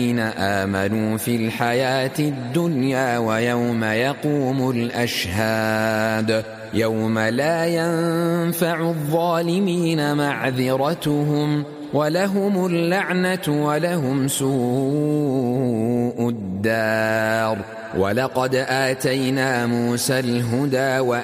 آمنوا في الحياة الدنيا ويوم يقوم الأشهاد يوم لا ينفع الظالمين معذرتهم ولهم اللعنة ولهم سوء الدار. ولقد آتينا موسى الهدى